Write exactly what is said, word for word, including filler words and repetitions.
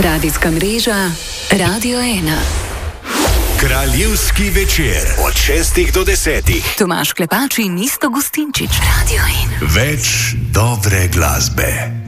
Radijska mreža Radio ena. Kraljevski večer od šestih do desetih. Tomaž Klepač in Iztok Gustinčič. Radio ena. Več dobre glasbe.